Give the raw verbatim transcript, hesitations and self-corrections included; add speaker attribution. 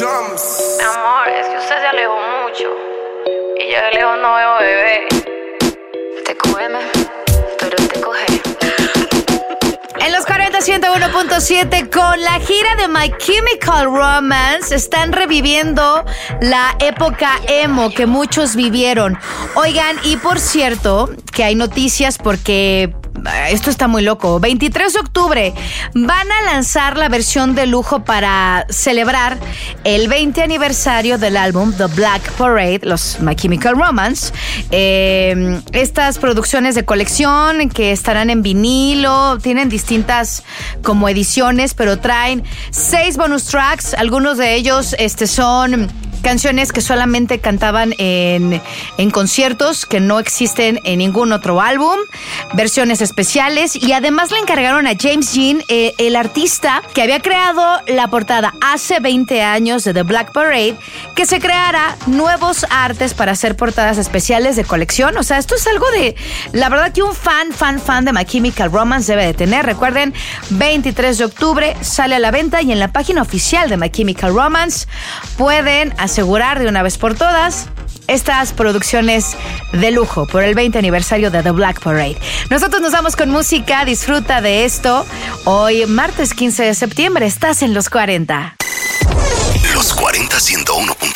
Speaker 1: Jumps.
Speaker 2: Mi amor, es que usted se alejó mucho y yo de lejos no veo bebé. Te come, pero te coge.
Speaker 3: En los cuarenta, ciento uno punto siete, con la gira de My Chemical Romance, están reviviendo la época emo que muchos vivieron. Oigan, y por cierto, que hay noticias porque esto está muy loco. veintitrés de octubre van a lanzar la versión de lujo para celebrar el veinte aniversario del álbum The Black Parade, los My Chemical Romance. Eh, estas producciones de colección que estarán en vinilo, tienen distintas como ediciones, pero traen seis bonus tracks. Algunos de ellos este, son canciones que solamente cantaban en, en conciertos, que no existen en ningún otro álbum, versiones especiales, y además le encargaron a James Dean, eh, el artista que había creado la portada hace veinte años de The Black Parade, que se creara nuevos artes para hacer portadas especiales de colección. O sea, esto es algo de, la verdad que un fan, fan, fan de My Chemical Romance debe de tener. Recuerden, veintitrés de octubre sale a la venta y en la página oficial de My Chemical Romance pueden asegurar de una vez por todas estas producciones de lujo por el veinte aniversario de The Black Parade. Nosotros nos vamos con música, disfruta de esto. Hoy, martes quince de septiembre, estás en Los cuarenta.
Speaker 4: Los cuarenta, ciento uno punto